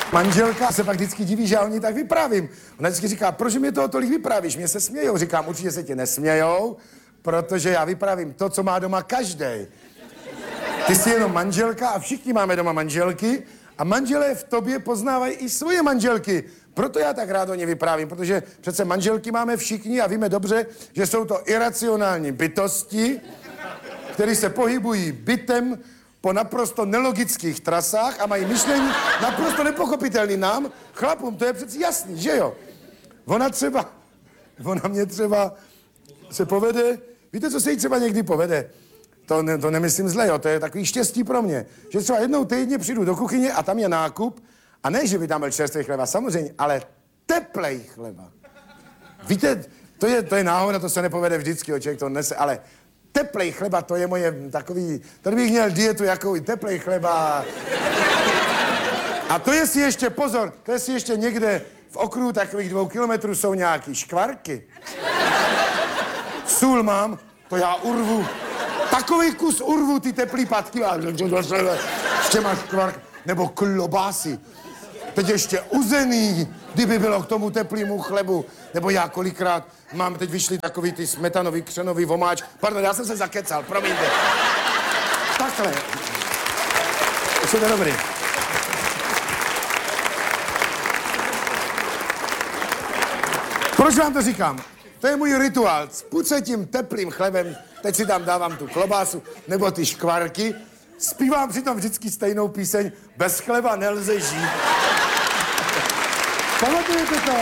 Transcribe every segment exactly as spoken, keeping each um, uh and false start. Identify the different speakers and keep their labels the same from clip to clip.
Speaker 1: Manželka se pak vždycky diví, že já o ní tak vyprávím. Ona vždycky říká, proč mě toho tolik vyprávíš? Mě se smějou. Říkám, určitě se tě nesmějou, protože já vyprávím to, co má doma každej. Ty jsi jenom manželka a všichni máme doma manželky a manželé v tobě poznávají i svoje manželky. Proto já tak rád o ně vyprávím, protože přece manželky máme všichni a víme dobře, že jsou to iracionální bytosti, které se pohybují bytem po naprosto nelogických trasách a mají myšlení naprosto nepochopitelný nám, chlapům, to je přeci jasný, že jo? Ona třeba, ona mě třeba se povede, víte, co se jí třeba někdy povede? To, ne, to nemyslím zle, jo, to je takový štěstí pro mě, že třeba jednou týdně přijdu do kuchyně a tam je nákup a ne, že by tam byl čerstvý chleba, samozřejmě, ale teplej chleba. Víte, to je, to je náhoda, to se nepovede vždycky, o člověk to nese, ale teplej chleba, to je moje takový, tady bych měl dietu jako teplej chleba. A to je si ještě, pozor, to je si ještě někde v okruhu takových dvou kilometrů jsou nějaký škvarky. Sůl mám, to já urvu. Takový kus urvu ty teplý patky a s těma škvarky. Nebo klobásy. Teď ještě uzený, kdyby bylo k tomu teplému chlebu. Nebo já kolikrát mám, teď vyšli takový ty smetanový, křenový vomáč. Pardon, já jsem se zakecal, promiňte. Takhle. Už je to dobrý. Proč vám to říkám? To je můj rituál. Spud se tím teplým chlebem, teď si tam dávám tu klobásu, nebo ty škvarky. Zpívám přitom vždycky stejnou píseň. Bez chleba nelze žít. Pamatujete to?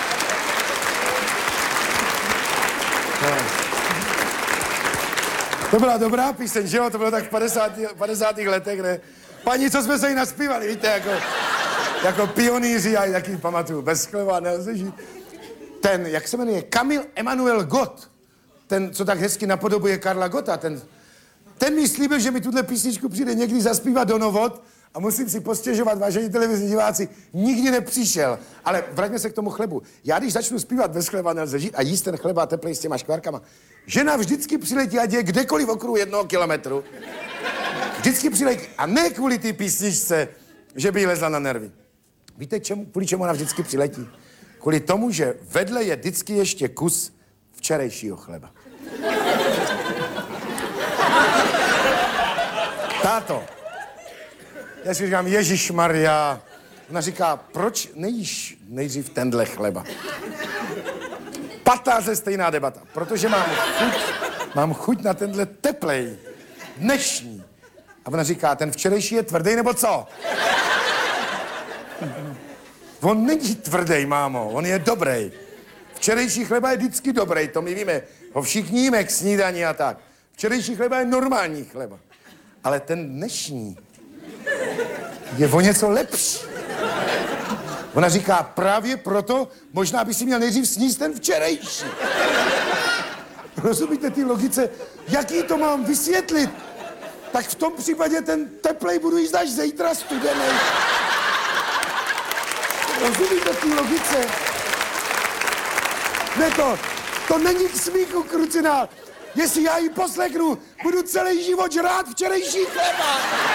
Speaker 1: To byla dobrá píseň, že jo? To bylo tak v padesátých letech, ne? Paní, co jsme se jí naspívali, víte, jako, jako pionýři, já ji taky pamatuju. Bez chleba nelze žít. Ten, jak se jmenuje, Kamil Emanuel Gott, ten, co tak hezky napodobuje Karla Gotta, ten, ten mi slíbil, že mi tuhle písničku přijde někdy zaspívat do novot a musím si postěžovat, vážení televizní diváci, nikdy nepřišel. Ale vraťme se k tomu chlebu. Já když začnu zpívat bez chleba nelze žít a jíst ten chleba teplej s těma škvárkama, žena vždycky přiletí, ať je kdekoliv v okruhu jednoho kilometru. Vždycky přiletí a ne kvůli té písničce, že by jí lezla na nervy. Víte, čemu, kvůli čemu ona vždycky přiletí? Kvůli tomu, že vedle je vždycky ještě kus včerejšího chleba. Táto, já si říkám, Ježišmarja. Ona říká, proč nejíš nejdřív tenhle chleba? Patáze stejná debata, protože mám chuť, mám chuť na tenhle teplej, dnešní. A ona říká, ten včerejší je tvrdý nebo co? On není tvrdý, mámo, on je dobrý. Včerejší chleba je vždycky dobrý, to my víme. Ho všichni jíme k snídani a tak. Včerejší chleba je normální chleba. Ale ten dnešní je o něco lepší. Ona říká, právě proto možná by si měl nejdřív sníst ten včerejší. Rozumíte ty logice? Jaký to mám vysvětlit? Tak v tom případě ten teplej budu jíst až zítra studenej. Rozumíte ty logice? Ne to, to není k smíchu, krucinál. Jestli já ji poslechnu, budu celý život žrát včerejší chleba.